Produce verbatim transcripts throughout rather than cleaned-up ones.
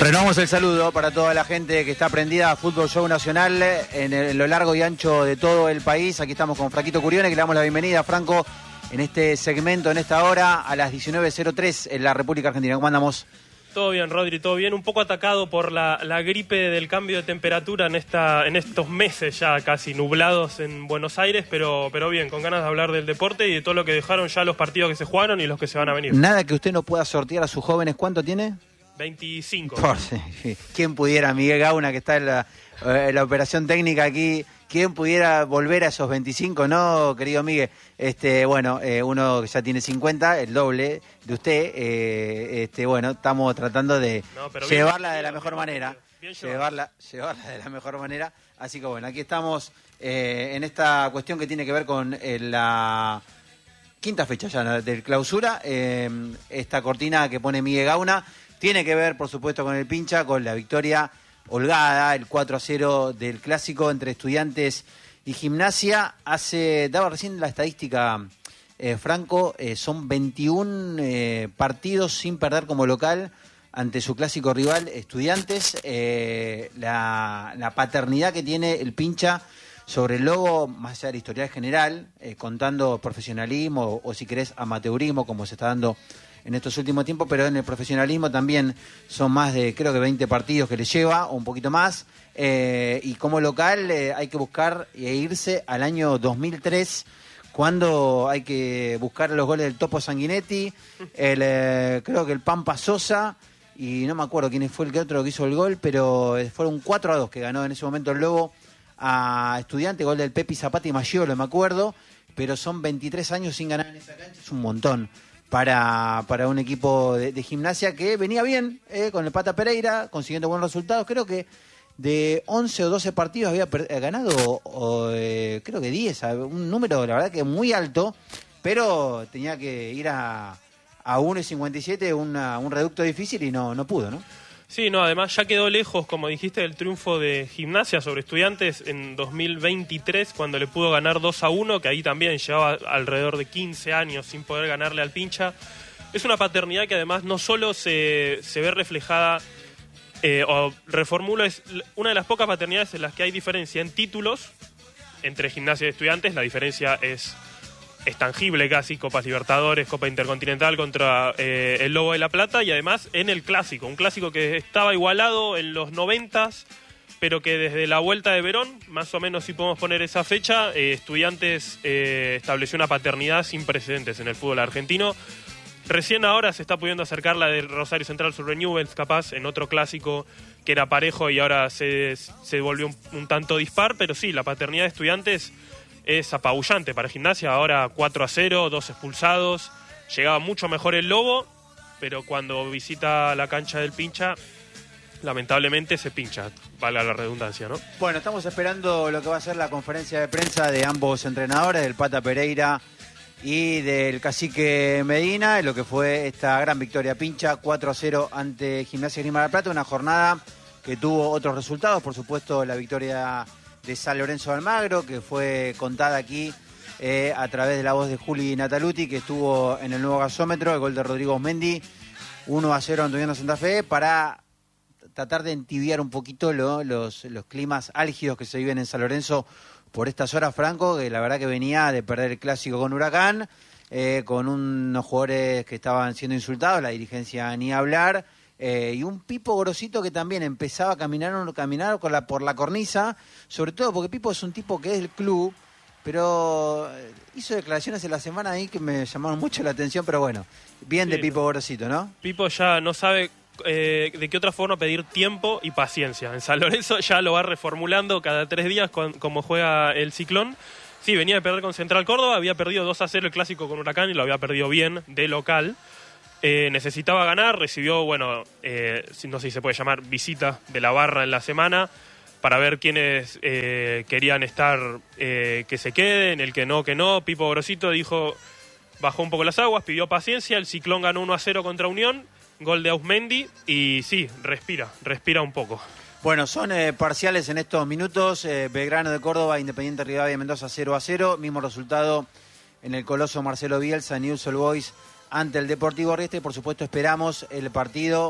Renovamos el saludo para toda la gente que está prendida a Fútbol Show Nacional en, el, en lo largo y ancho de todo el país. Aquí estamos con Franquito Curione, que le damos la bienvenida, Franco, en este segmento, en esta hora, a las diecinueve cero tres en la República Argentina. ¿Cómo andamos? Todo bien, Rodri, todo bien. Un poco atacado por la, la gripe del cambio de temperatura en esta en estos meses ya casi nublados en Buenos Aires, pero, pero bien, con ganas de hablar del deporte y de todo lo que dejaron ya los partidos que se jugaron y los que se van a venir. Nada que usted no pueda sortear a sus jóvenes. ¿Cuánto tiene? veinticinco. Por, ¿quién pudiera, Miguel Gauna, que está en la, en la operación técnica aquí, quién pudiera volver a esos veinticinco? No, querido Miguel. Este, bueno, eh, uno que ya tiene cincuenta, el doble de usted. Eh, este, bueno, estamos tratando de no, llevarla bien, de la mejor bien, manera. Bien llevarla, llevarla de la mejor manera. Así que bueno, aquí estamos eh, en esta cuestión que tiene que ver con eh, la quinta fecha ya del clausura. Eh, esta cortina que pone Miguel Gauna tiene que ver, por supuesto, con el pincha, con la victoria holgada, el cuatro a cero del clásico entre Estudiantes y Gimnasia. Hace, daba recién la estadística, eh, Franco, eh, son veintiún eh, partidos sin perder como local ante su clásico rival Estudiantes. Eh, la, la paternidad que tiene el pincha sobre el logo, más allá del historial general, eh, contando profesionalismo o, o si querés amateurismo, como se está dando en estos últimos tiempos, pero en el profesionalismo también son más de, creo que veinte partidos que le lleva, o un poquito más, eh, y como local eh, hay que buscar e irse al año dos mil tres, cuando hay que buscar los goles del Topo Sanguinetti, el, eh, creo que el Pampa Sosa, y no me acuerdo quién fue el que otro que hizo el gol, pero fueron cuatro a dos que ganó en ese momento el Lobo a Estudiante, gol del Pepi Zapata y Maggiolo, me acuerdo, pero son veintitrés años sin ganar en esa cancha, es un montón para, para un equipo de, de Gimnasia que venía bien eh, con el Pata Pereira, consiguiendo buenos resultados. Creo que de once o doce partidos había per- ganado, o, eh, creo que diez, un número la verdad que muy alto, pero tenía que ir a, a uno y cincuenta y siete, una, un reducto difícil y no, no pudo, ¿no? Sí, no, además ya quedó lejos, como dijiste, del triunfo de Gimnasia sobre Estudiantes en dos mil veintitrés, cuando le pudo ganar dos a uno, que ahí también llevaba alrededor de quince años sin poder ganarle al pincha. Es una paternidad que además no solo se, se ve reflejada, eh, o reformula, es una de las pocas paternidades en las que hay diferencia en títulos entre Gimnasia y Estudiantes. La diferencia es... es tangible casi, Copas Libertadores, Copa Intercontinental contra eh, el Lobo de la Plata, y además en el Clásico, un Clásico que estaba igualado en los noventas, pero que desde la vuelta de Verón, más o menos si podemos poner esa fecha, eh, Estudiantes eh, estableció una paternidad sin precedentes en el fútbol argentino. Recién ahora se está pudiendo acercar la de Rosario Central sobre Newell's, capaz, en otro Clásico que era parejo y ahora se, se volvió un, un tanto dispar, pero sí, la paternidad de Estudiantes es apabullante para Gimnasia. Ahora cuatro a cero, dos expulsados, llegaba mucho mejor el Lobo, pero cuando visita la cancha del pincha, lamentablemente se pincha, valga la redundancia, ¿no? Bueno, estamos esperando lo que va a ser la conferencia de prensa de ambos entrenadores, del Pata Pereira y del Cacique Medina, en lo que fue esta gran victoria pincha, cuatro a cero ante Gimnasia Grima de la Plata, una jornada que tuvo otros resultados, por supuesto la victoria de San Lorenzo de Almagro, que fue contada aquí eh, a través de la voz de Juli Nataluti, que estuvo en el nuevo gasómetro, el gol de Rodrigo Osmendi, uno a cero ante Santa Fe, para tratar de entibiar un poquito lo, los, los climas álgidos que se viven en San Lorenzo por estas horas, Franco, que la verdad que venía de perder el Clásico con Huracán, eh, con unos jugadores que estaban siendo insultados, la dirigencia ni hablar, Eh, y un Pipo Grosito que también empezaba a caminar, caminar con la, por la cornisa, sobre todo porque Pipo es un tipo que es del club, pero hizo declaraciones en la semana ahí que me llamaron mucho la atención, pero bueno, bien sí, de Pipo Grosito, ¿no? Pipo ya no sabe eh, de qué otra forma pedir tiempo y paciencia. En San Lorenzo ya lo va reformulando cada tres días con, como juega el Ciclón. Sí, venía de perder con Central Córdoba, había perdido dos a cero el Clásico con Huracán y lo había perdido bien de local. Eh, necesitaba ganar, recibió, bueno, eh, no sé si se puede llamar visita de la barra en la semana para ver quiénes eh, querían estar, eh, que se queden, el que no, que no. Pipo Grosito dijo, bajó un poco las aguas, pidió paciencia, el Ciclón ganó uno a cero contra Unión, gol de Ausmendi, y sí, respira, respira un poco. Bueno, son eh, parciales en estos minutos, eh, Belgrano de Córdoba, Independiente Rivadavia Mendoza cero a cero, mismo resultado en el Coloso Marcelo Bielsa, Newell's Old Boys ante el Deportivo Riestra, y por supuesto esperamos el partido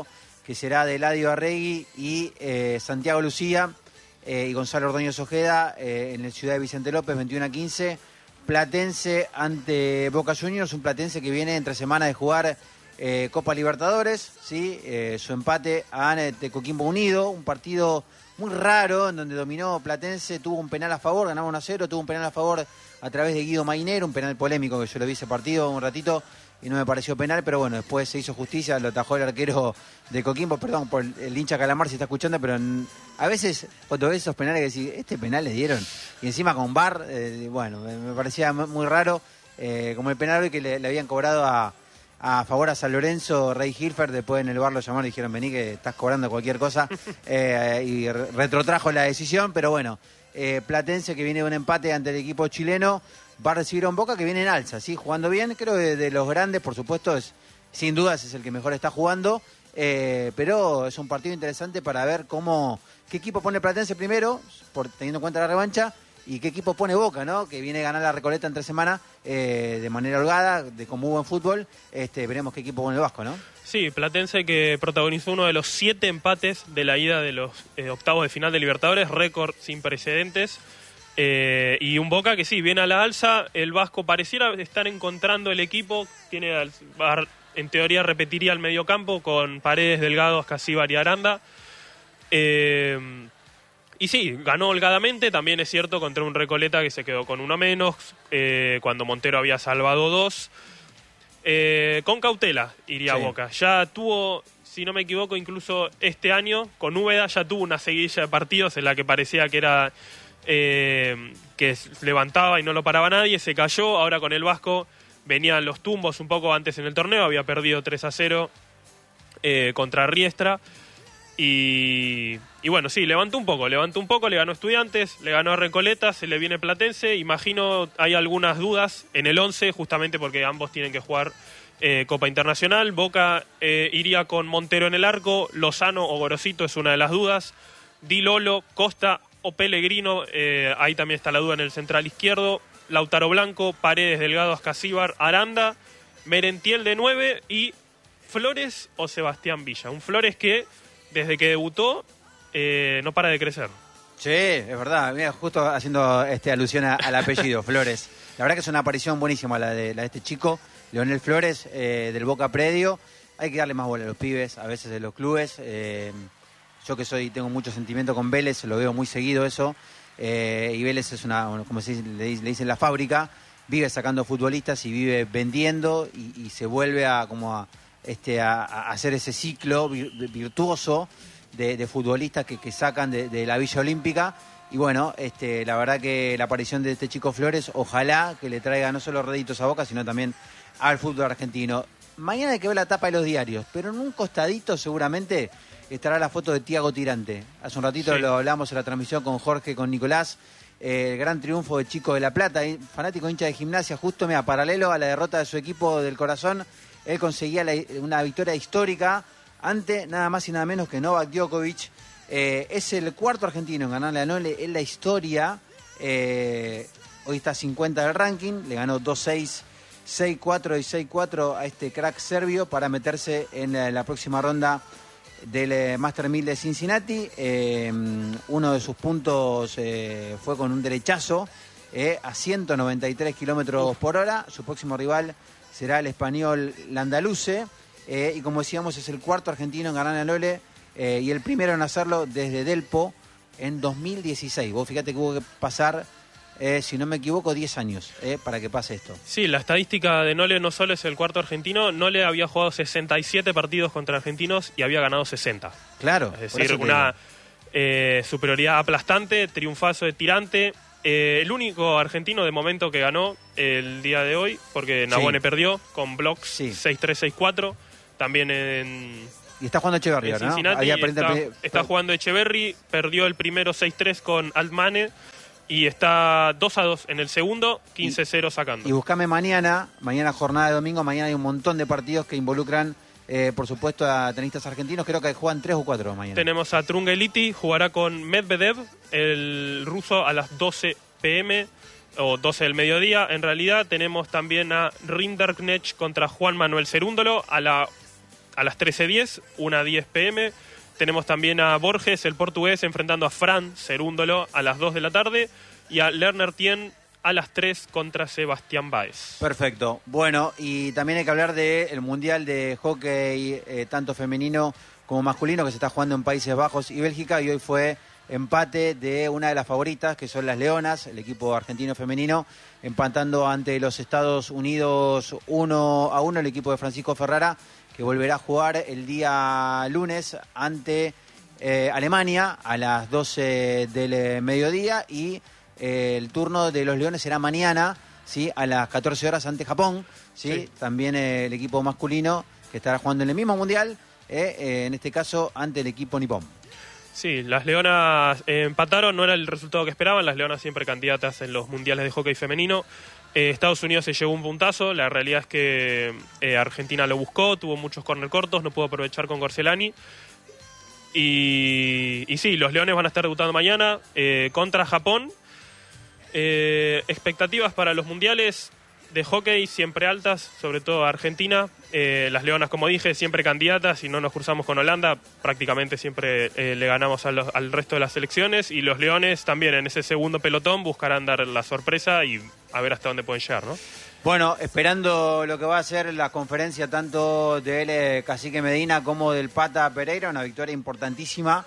que será de Eladio Arregui y eh, Santiago Lucía eh, y Gonzalo Ordóñez Ojeda eh, en la ciudad de Vicente López, veintiuno a quince. Platense ante Boca Juniors, un Platense que viene entre semanas de jugar eh, Copa Libertadores, ¿sí? Eh, su empate ante Coquimbo Unido, un partido muy raro en donde dominó Platense, tuvo un penal a favor, ganaba uno a cero, tuvo un penal a favor a través de Guido Mainero, un penal polémico que yo lo vi ese partido un ratito y no me pareció penal, pero bueno, después se hizo justicia, lo atajó el arquero de Coquimbo, perdón por el, el hincha Calamar si está escuchando, pero en, a veces cuando ves esos penales que decís, este penal le dieron, y encima con V A R, eh, bueno, me, me parecía muy raro, eh, como el penal hoy que le, le habían cobrado a, a favor a San Lorenzo, Rey Hilfer, después en el V A R lo llamaron y dijeron, vení que estás cobrando cualquier cosa, eh, y retrotrajo la decisión, pero bueno, eh, Platense que viene de un empate ante el equipo chileno, va a recibir a un Boca que viene en alza, ¿sí? Jugando bien, creo que de, de los grandes, por supuesto, es sin dudas es el que mejor está jugando, eh, pero es un partido interesante para ver cómo qué equipo pone Platense primero, por, teniendo en cuenta la revancha, y qué equipo pone Boca, ¿no? Que viene a ganar la Recoleta en tres semanas eh, de manera holgada, de como hubo en fútbol. Este, veremos qué equipo pone el Vasco, ¿no? Sí, Platense que protagonizó uno de los siete empates de la ida de los eh, octavos de final de Libertadores, récord sin precedentes. Eh, y un Boca que sí, viene a la alza. El Vasco pareciera estar encontrando el equipo. Tiene, en teoría, repetiría el mediocampo con Paredes, Delgado, Ascasíbar y Aranda. Eh, y sí, ganó holgadamente. También es cierto contra un Recoleta que se quedó con uno menos, eh, cuando Montero había salvado dos. Eh, con cautela iría sí. Boca. Ya tuvo, si no me equivoco, incluso este año, con Úbeda ya tuvo una seguidilla de partidos en la que parecía que era... Eh, que levantaba y no lo paraba nadie, se cayó. Ahora con el Vasco venían los tumbos un poco antes en el torneo, había perdido tres a cero eh, contra Riestra y, y bueno, sí, levantó un poco, levantó un poco, le ganó Estudiantes, le ganó a Recoleta, se le viene Platense. Imagino hay algunas dudas en el once, justamente porque ambos tienen que jugar eh, Copa Internacional. Boca eh, iría con Montero en el arco, Lozano o Gorosito es una de las dudas, Di Lolo, Costa o Pellegrino, eh, ahí también está la duda en el central izquierdo, Lautaro Blanco, Paredes, Delgado, Ascasíbar, Aranda, Merentiel de nueve y Flores o Sebastián Villa. Un Flores que desde que debutó eh, no para de crecer. Sí, es verdad, mira, justo haciendo este alusión a, al apellido, Flores. La verdad que es una aparición buenísima la de, la de este chico, Leonel Flores, eh, del Boca Predio. Hay que darle más bola a los pibes, a veces de los clubes. Eh, Yo que soy tengo mucho sentimiento con Vélez, lo veo muy seguido eso, eh, y Vélez es una, como se dice, le, le dicen la fábrica, vive sacando futbolistas y vive vendiendo y, y se vuelve a como a, este, a, a hacer ese ciclo virtuoso de, de futbolistas que, que sacan de, de la Villa Olímpica. Y bueno, este, la verdad que la aparición de este chico Flores, ojalá que le traiga no solo réditos a Boca, sino también al fútbol argentino. Mañana hay que ver la tapa de los diarios, pero en un costadito seguramente estará la foto de Tiago Tirante. Hace un ratito sí. Lo hablamos en la transmisión con Jorge, con Nicolás. Eh, el gran triunfo de Chico de La Plata, fanático hincha de Gimnasia, justo mira, paralelo a la derrota de su equipo del corazón. Él conseguía la, una victoria histórica ante nada más y nada menos que Novak Djokovic. Eh, es el cuarto argentino en ganarle a Nole en la historia. Eh, hoy está cincuenta del ranking, le ganó dos seis, seis cuatro y seis cuatro a este crack serbio para meterse en la, en la próxima ronda del eh, Master mil de Cincinnati. Eh, uno de sus puntos eh, fue con un derechazo eh, a ciento noventa y tres kilómetros por hora. Su próximo rival será el español Landaluce. Eh, y como decíamos, es el cuarto argentino en ganar a Nole eh, y el primero en hacerlo desde Delpo en dos mil dieciséis. Vos fíjate que hubo que pasar... Eh, si no me equivoco, diez años eh, para que pase esto. Sí, la estadística de Nole no solo es el cuarto argentino, Nole había jugado sesenta y siete partidos contra argentinos y había ganado sesenta. Claro. Es decir, una eh, superioridad aplastante, triunfazo de Tirante. Eh, el único argentino de momento que ganó el día de hoy, porque Nabone sí. perdió con blocks sí. seis tres seis cuatro. También en... Y está jugando Echeverry, en Cincinnati, ¿no? Está, está jugando Echeverry, perdió el primero seis tres con Altmane. Y está dos a dos en el segundo, quince cero sacando. Y buscame mañana, mañana jornada de domingo, mañana hay un montón de partidos que involucran, eh, por supuesto, a tenistas argentinos. Creo que juegan tres o cuatro mañana. Tenemos a Trungeliti, jugará con Medvedev, el ruso, a las doce pm o doce del mediodía. En realidad tenemos también a Rinderknecht contra Juan Manuel Cerúndolo a la a las trece diez, una a diez pm. Tenemos también a Borges, el portugués, enfrentando a Fran Cerúndolo a las dos de la tarde y a Lerner Tien a las tres contra Sebastián Báez. Perfecto. Bueno, y también hay que hablar del Mundial de Hockey, eh, tanto femenino como masculino, que se está jugando en Países Bajos y Bélgica, y hoy fue empate de una de las favoritas, que son las Leonas, el equipo argentino femenino, empatando ante los Estados Unidos uno a uno, el equipo de Francisco Ferrara, que volverá a jugar el día lunes ante eh, Alemania a las doce del mediodía, y eh, el turno de los Leones será mañana, ¿sí?, a las catorce horas ante Japón, ¿sí? Sí. También eh, el equipo masculino que estará jugando en el mismo mundial, eh, eh, en este caso ante el equipo nipón. Sí, las Leonas eh, empataron, no era el resultado que esperaban, las Leonas siempre candidatas en los mundiales de hockey femenino. Eh, Estados Unidos se llevó un puntazo, la realidad es que eh, Argentina lo buscó, tuvo muchos córner cortos, no pudo aprovechar con Gorcelani. Y, y sí, los Leones van a estar debutando mañana eh, contra Japón. Eh, expectativas para los mundiales de hockey siempre altas, sobre todo Argentina. Eh, las Leonas, como dije, siempre candidatas, y no nos cruzamos con Holanda, prácticamente siempre eh, le ganamos a los, al resto de las selecciones, y los Leones también en ese segundo pelotón buscarán dar la sorpresa y a ver hasta dónde pueden llegar, ¿no? Bueno, esperando lo que va a ser la conferencia tanto del eh, Cacique Medina como del Pata Pereira, una victoria importantísima,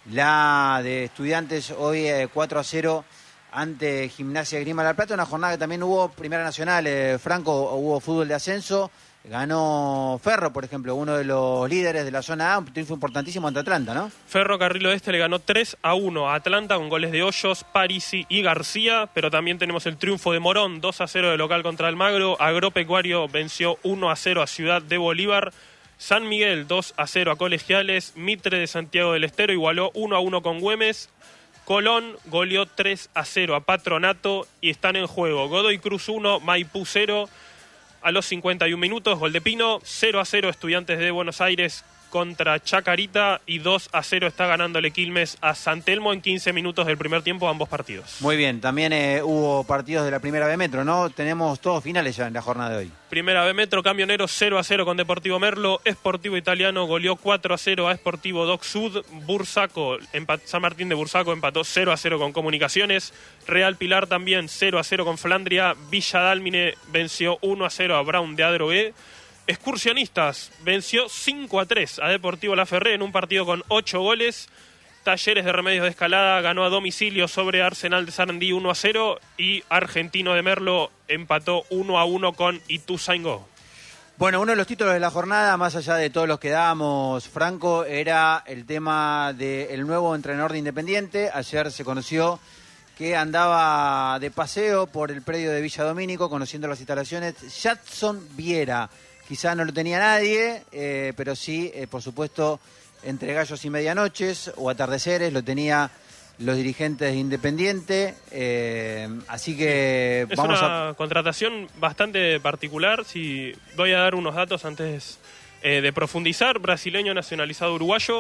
la de Estudiantes hoy eh, cuatro a cero ante Gimnasia Grima La Plata, una jornada que también hubo Primera Nacional, eh, Franco, hubo fútbol de ascenso, ganó Ferro, por ejemplo, uno de los líderes de la zona A, un triunfo importantísimo ante Atlanta, ¿no? Ferro Carril Oeste le ganó tres a uno a Atlanta con goles de Hoyos, Parisi y García, pero también tenemos el triunfo de Morón, dos a cero de local contra Almagro. Agropecuario venció uno a cero a Ciudad de Bolívar. San Miguel dos a cero a Colegiales. Mitre de Santiago del Estero igualó uno a uno con Güemes. Colón goleó tres a cero a Patronato, y están en juego Godoy Cruz uno, Maipú cero. A los cincuenta y un minutos, gol de Pino, cero a cero Estudiantes de Buenos Aires contra Chacarita, y dos a cero está ganándole Quilmes a San Telmo en quince minutos del primer tiempo ambos partidos. Muy bien, también eh, hubo partidos de la Primera B Metro, ¿no? Tenemos todos finales ya en la jornada de hoy. Primera B Metro, Camionero cero a cero con Deportivo Merlo, Sportivo Italiano goleó cuatro a cero a Sportivo Doc Sud, Bursaco, empat- San Martín de Bursaco empató cero a cero con Comunicaciones, Real Pilar también cero a cero con Flandria, Villa Dálmine venció uno a cero a Brown de Adrogué. Excursionistas venció cinco a tres a Deportivo Laferré en un partido con ocho goles. Talleres de Remedios de Escalada ganó a domicilio sobre Arsenal de Sarandí uno a cero, y Argentino de Merlo empató uno a uno con Ituzaingó. Bueno, uno de los títulos de la jornada, más allá de todos los que dábamos, Franco, era el tema del nuevo entrenador de Independiente. Ayer se conoció que andaba de paseo por el predio de Villa Domínico, conociendo las instalaciones, Jadson Viera. Quizá no lo tenía nadie, eh, pero sí, eh, por supuesto, entre gallos y medianoches o atardeceres lo tenía los dirigentes de Independiente. Eh, así que es vamos una a... contratación bastante particular. Si voy a dar unos datos antes eh, de profundizar. Brasileño nacionalizado uruguayo.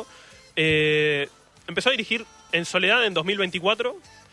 Eh, empezó a dirigir en Soledad en dos mil veinticuatro.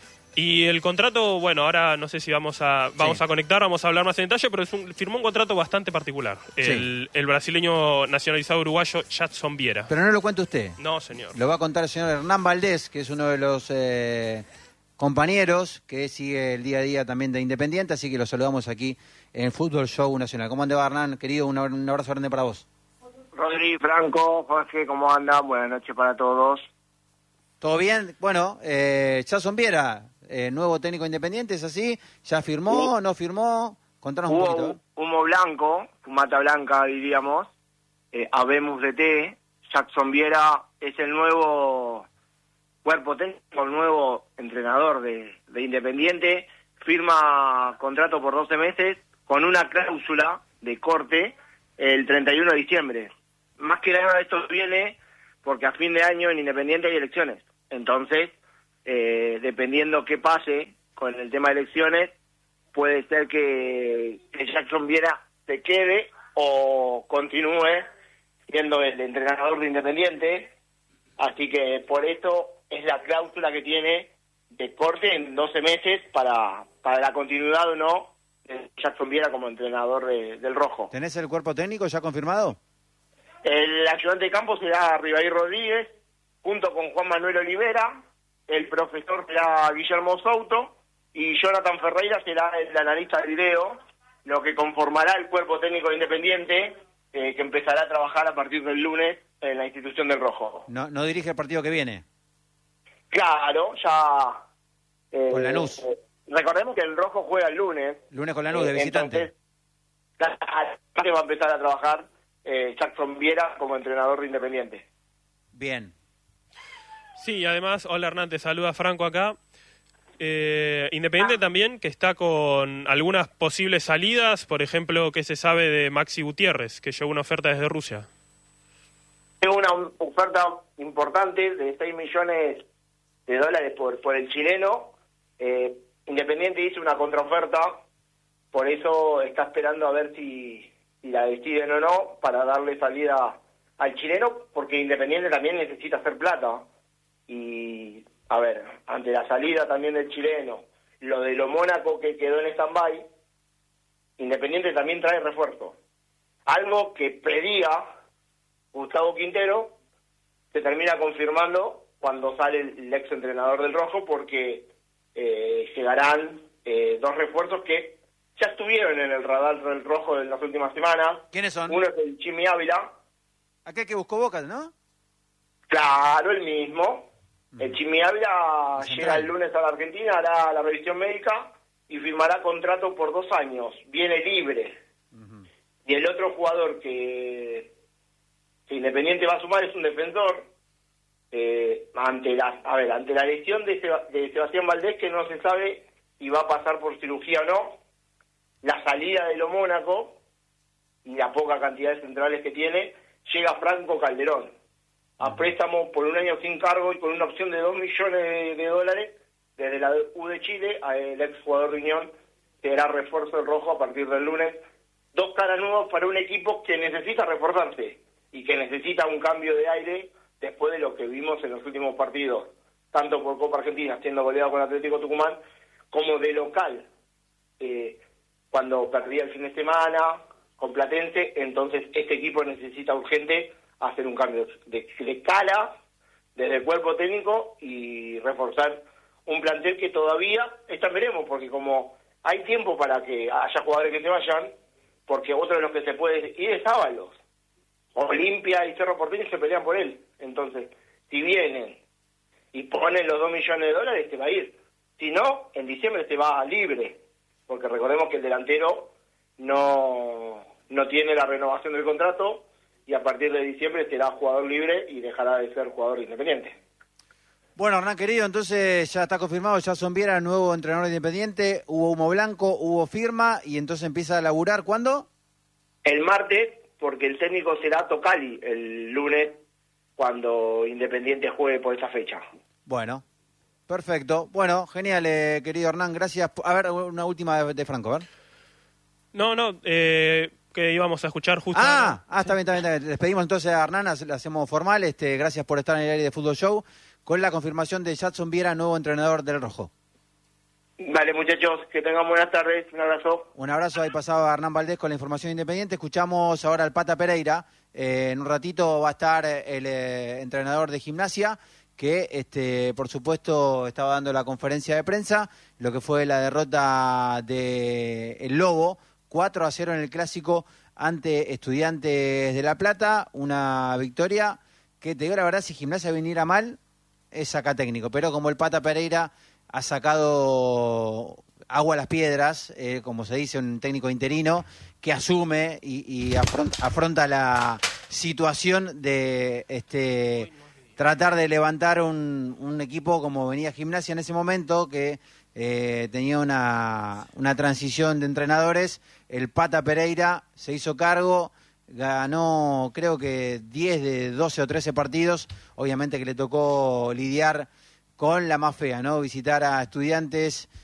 Y el contrato, bueno, ahora no sé si vamos a vamos sí. a conectar, vamos a hablar más en detalle, pero es un, firmó un contrato bastante particular. El, sí. el brasileño nacionalizado uruguayo Jadson Viera. Pero no lo cuenta usted. No, señor. Lo va a contar el señor Hernán Valdés, que es uno de los eh, compañeros que sigue el día a día también de Independiente, así que lo saludamos aquí en Fútbol Show Nacional. ¿Cómo anda, Hernán? Querido, un, un abrazo grande para vos. Rodri, Franco, Jorge, ¿cómo andan? Buenas noches para todos. ¿Todo bien? Bueno, eh, Jadson Viera... Eh, nuevo técnico Independiente, ¿es así? ¿Ya firmó? Sí. ¿No firmó? Contanos Hubo un poquito. ¿eh? Humo blanco, fumata blanca diríamos, eh, habemos de té. Jadson Viera es el nuevo cuerpo técnico, el nuevo entrenador de, de Independiente. Firma contrato por doce meses con una cláusula de corte el treinta y uno de diciembre. Más que nada esto viene porque a fin de año en Independiente hay elecciones. Entonces, Eh, dependiendo qué pase con el tema de elecciones, puede ser que, que Jadson Viera se quede o continúe siendo el entrenador de Independiente. Así que por eso es la cláusula que tiene de corte en doce meses para, para la continuidad o no de Jadson Viera como entrenador de, del Rojo. ¿Tenés el cuerpo técnico ya confirmado? El ayudante de campo será Ribaí Rodríguez, junto con Juan Manuel Olivera. El profesor será Guillermo Souto y Jonathan Ferreira será el analista de video, lo que conformará el cuerpo técnico de Independiente, eh, que empezará a trabajar a partir del lunes en la institución del Rojo. No, no dirige el partido que viene. Claro, ya... Eh, Con Lanús. Eh, recordemos que el Rojo juega el lunes. Lunes con Lanús, de visitante. Entonces, va a empezar a trabajar eh, Jackson Viera como entrenador de Independiente. Bien. Sí, y además, hola Hernán, te saluda Franco acá. Eh, Independiente ah. también, que está con algunas posibles salidas, por ejemplo, ¿qué se sabe de Maxi Gutiérrez, que llegó una oferta desde Rusia? Llegó una oferta importante de seis millones de dólares por, por el chileno. Eh, Independiente hizo una contraoferta, por eso está esperando a ver si, si la deciden o no, para darle salida al chileno, porque Independiente también necesita hacer plata. Y, a ver, ante la salida también del chileno, lo de lo Mónaco que quedó en stand-by, Independiente también trae refuerzo. Algo que pedía Gustavo Quintero, se termina confirmando cuando sale el ex entrenador del Rojo, porque eh, llegarán eh, dos refuerzos que ya estuvieron en el radar del Rojo en las últimas semanas. ¿Quiénes son? Uno es el Jimmy Ávila. Aquel que buscó Boca, ¿no? Claro, el mismo. Uh-huh. El Jimmy Ávila Central. Llega el lunes a la Argentina, hará la revisión médica y firmará contrato por dos años. Viene libre. Uh-huh. Y el otro jugador que, que Independiente va a sumar es un defensor. Eh, ante la a ver ante la lesión de, Seb- de Sebastián Valdés, que no se sabe si va a pasar por cirugía o no, la salida de lo Mónaco y la poca cantidad de centrales que tiene, llega Franco Calderón a préstamo por un año sin cargo y con una opción de dos millones de, de dólares desde la U de Chile. El ex jugador de Unión será refuerzo del Rojo a partir del lunes. Dos caras nuevas para un equipo que necesita reforzarse y que necesita un cambio de aire después de lo que vimos en los últimos partidos, tanto por Copa Argentina, siendo goleado con Atlético Tucumán, como de local, eh, cuando perdía el fin de semana con Platense. Entonces este equipo necesita urgente hacer un cambio de, de cara desde el cuerpo técnico y reforzar un plantel que todavía está, veremos, porque como hay tiempo para que haya jugadores que se vayan, porque otro de los que se puede ir es Ábalos. Olimpia y Cerro Porteño se pelean por él. Entonces, si vienen y ponen los dos millones de dólares, te va a ir. Si no, en diciembre te va libre, porque recordemos que el delantero no, no tiene la renovación del contrato y a partir de diciembre será jugador libre y dejará de ser jugador independiente. Bueno, Hernán querido, entonces ya está confirmado, Jackson Viera, el nuevo entrenador Independiente, hubo humo blanco, hubo firma y entonces empieza a laburar, ¿cuándo? El martes, porque el técnico será Tocali el lunes, cuando Independiente juegue por esa fecha. Bueno, perfecto. Bueno, genial, eh, querido Hernán, gracias. A ver, una última de, de Franco, a ver. No, no, eh, que íbamos a escuchar justo... Ah, ah está, bien, está bien, está bien. Les pedimos entonces a Hernán, le hacemos formal, este, gracias por estar en el aire de Fútbol Show, con la confirmación de Jackson Viera, nuevo entrenador del Rojo. Vale, muchachos, que tengan buenas tardes, un abrazo. Un abrazo, ahí pasaba Hernán Valdés con la información independiente. Escuchamos ahora al Pata Pereira. Eh, en un ratito va a estar el eh, entrenador de Gimnasia, que este, por supuesto estaba dando la conferencia de prensa, lo que fue la derrota de el Lobo, cuatro a cero en el Clásico ante Estudiantes de La Plata, una victoria que, te digo la verdad, si Gimnasia viniera mal, es saca técnico, pero como el Pata Pereira ha sacado agua a las piedras, eh, como se dice, un técnico interino que asume y, y afronta, afronta la situación de este tratar de levantar un, un equipo como venía Gimnasia en ese momento, que eh, tenía una, una transición de entrenadores. El Pata Pereira se hizo cargo, ganó creo que diez de doce o trece partidos, obviamente que le tocó lidiar con la más fea, ¿no? Visitar a Estudiantes